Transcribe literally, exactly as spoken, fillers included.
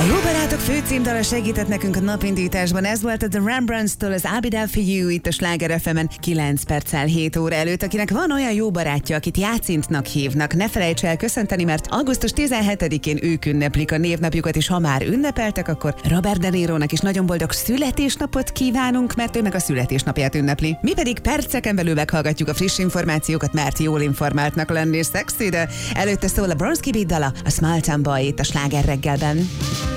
Jó barátok főcímdala segített nekünk a napindításban. Ez volt a The Rembrandts-től az I'll Be There For You itt a Sláger ef emen kilenc perccel hét óra előtt. Akinek van olyan jó barátja, akit Jácintnak hívnak, ne felejts el köszönteni, mert augusztus tizenhetedikén ők ünneplik a névnapjukat, és ha már ünnepeltek, akkor Robert De Nirónak is nagyon boldog születésnapot kívánunk, mert ő meg a születésnapját ünnepli. Mi pedig perceken belül meghallgatjuk a friss információkat, mert jól informáltnak lenni és szexi, de előtte szól a Bronski Beat dala, a Small Town Boy itt a Sláger reggelben.